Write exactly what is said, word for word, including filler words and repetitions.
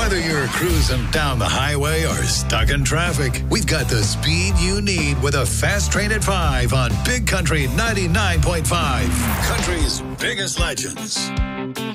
Whether you're cruising down the highway or stuck in traffic, we've got the speed you need with a fast train at five on Big Country ninety-nine point five. Country's biggest legends.